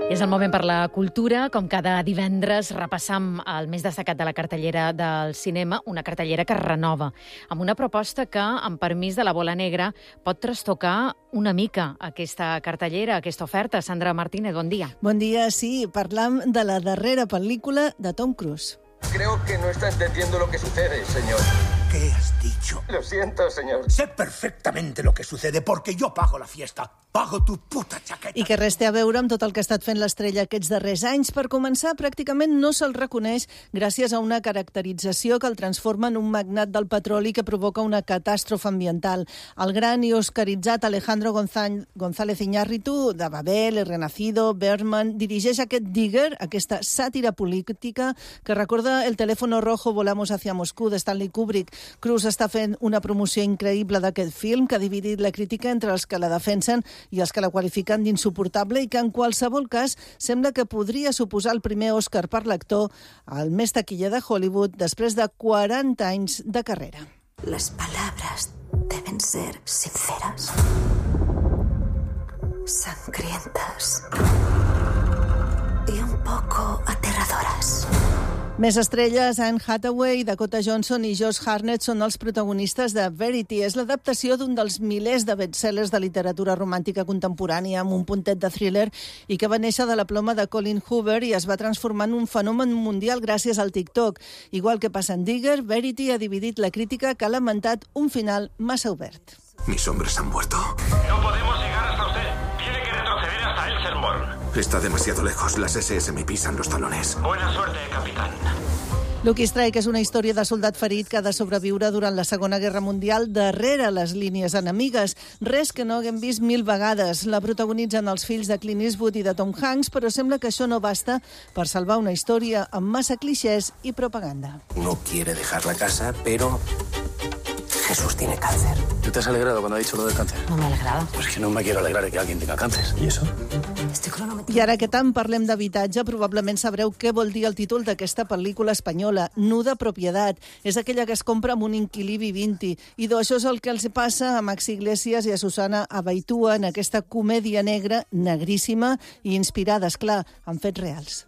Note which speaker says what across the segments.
Speaker 1: És el moment per la cultura. Com cada divendres repassam el més destacat de la cartellera del cinema, una cartellera que es renova, amb una proposta que, amb permís de la Bola Negra, pot trastocar una mica aquesta cartellera, aquesta oferta. Sandra Martínez, bon dia.
Speaker 2: Bon dia, sí. Parlam de la darrera pel·lícula de Tom Cruise.
Speaker 3: Creo que no está entendiendo lo que sucede, señor.
Speaker 4: ¿Qué has dicho?
Speaker 3: Lo siento, señor.
Speaker 4: Sé perfectamente lo que sucede porque yo pago la fiesta. Pago tu puta chaqueta.
Speaker 2: I que res té a veure amb tot el que ha estat fent l'estrella aquests darrers anys. Per començar, pràcticament no se'l reconeix gràcies a una caracterització que el transforma en un magnat del petroli que provoca una catàstrofe ambiental. El gran i oscaritzat Alejandro González Iñárritu, de Babel, El Renacido, Berman, dirigeix aquest Digger, aquesta sàtira política que recorda El teléfono rojo, volamos hacia Moscú, de Stanley Kubrick. Cruise està fent una promoció increïble d'aquest film que ha dividit la crítica entre els que la defensen i els que la qualifiquen d'insuportable i que en qualsevol cas sembla que podria suposar el primer Òscar per l'actor, el més taquiller de Hollywood, després de 40 anys de carrera.
Speaker 5: Las palabras deben ser sinceras, sangrientas y un poco aterradoras.
Speaker 2: Més estrelles, Anne Hathaway, Dakota Johnson i Josh Hartnett són els protagonistes de Verity. És l'adaptació d'un dels milers de bestsellers de literatura romàntica contemporània amb un puntet de thriller i que va néixer de la ploma de Colin Hoover i es va transformar en un fenomen mundial gràcies al TikTok. Igual que passa en Digger, Verity ha dividit la crítica que ha lamentat un final massa obert.
Speaker 6: Mis hombres han muerto.
Speaker 7: No podemos llegar hasta usted. Tiene que retroceder hasta Elsenborn.
Speaker 6: Está demasiado lejos. Las SS me pisan los talones.
Speaker 7: Buena suerte, capitán.
Speaker 2: Lucky Strike és una història de soldat ferit que ha de sobreviure durant la Segona Guerra Mundial darrere les línies enemigues. Res que no haguem vist 1000 vegades. La protagonitzen els fills de Clint Eastwood i de Tom Hanks, però sembla que això no basta per salvar una història amb massa clixés i propaganda.
Speaker 8: No quiere dejar la casa, pero Jesús tiene cáncer.
Speaker 9: ¿Tú te has alegrado cuando ha dicho lo del cáncer?
Speaker 5: No me he alegrado.
Speaker 9: Pues que no me quiero alegrar de que alguien tenga cáncer. ¿Y eso?
Speaker 2: I ara que tant parlem d'habitatge, probablement sabreu què vol dir el títol d'aquesta pel·lícula espanyola, Nuda Propietat. És aquella que es compra amb un inquilí vivint-hi. I això és el que els passa a Maxi Iglesias i a Susana Abaitua en aquesta comèdia negra, negríssima i inspirada, esclar, en fets reals.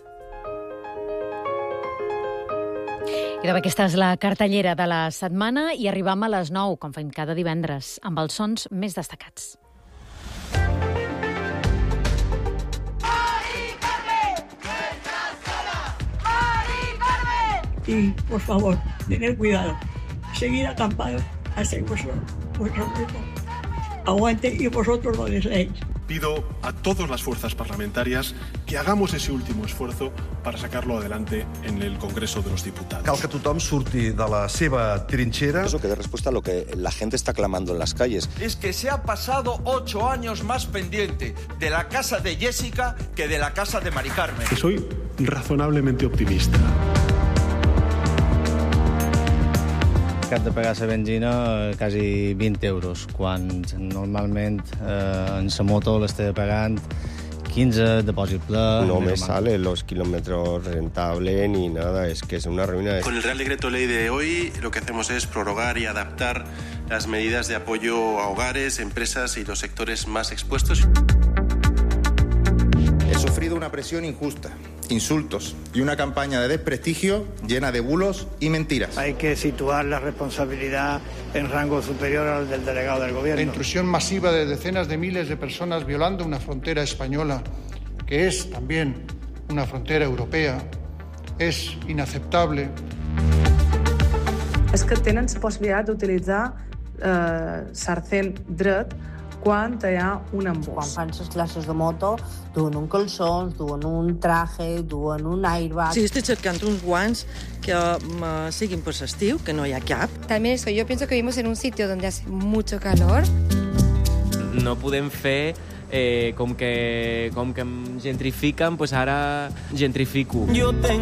Speaker 1: I aquesta és la cartellera de la setmana i arribam a les 9, com fem cada divendres, amb els sons més destacats.
Speaker 10: Y, por favor, tened cuidado. Seguid acampados hasta que vuestro cuerpo aguante y vosotros lo deseéis.
Speaker 11: Pido a todas las fuerzas parlamentarias que hagamos ese último esfuerzo para sacarlo adelante en el Congreso de los Diputados.
Speaker 12: Cal que tothom surti de la seva trinchera.
Speaker 13: Eso que dé respuesta a lo que la gente está clamando en las calles.
Speaker 14: Es que se ha pasado 8 años más pendiente de la casa de Jessica que de la casa de Mari Carmen.
Speaker 11: Soy razonablemente optimista.
Speaker 15: Cap de pagar la benzina quasi 20 euros, quan normalment en la moto l'esté pagant 15, depòsit ple...
Speaker 13: No me sale los kilómetros rentable ni nada, es que es una ruina.
Speaker 16: Con el Real Decreto Ley de hoy lo que hacemos es prorrogar y adaptar las medidas de apoyo a hogares, empresas y los sectores más expuestos.
Speaker 17: He sufrido una presión injusta, insultos y una campaña de desprestigio llena de bulos y mentiras.
Speaker 18: Hay que situar la responsabilidad en rango superior al del delegado del gobierno.
Speaker 19: La intrusión masiva de decenas de miles de personas violando una frontera española, que es también una frontera europea, es inaceptable.
Speaker 20: És que tenen la possibilitat d'utilitzar sarcent dret quan hi ha un embús.
Speaker 6: Quan fan les classes de moto, duen un calçons, duen un traje, duen un airbag...
Speaker 5: Sí, estic cercant uns guants que siguin per l'estiu, que no hi ha cap.
Speaker 3: También eso, yo pienso que vivimos en un sitio donde hace mucho calor.
Speaker 16: No podem fer com que gentrifiquen, pues ara gentrifico.
Speaker 4: Yo tengo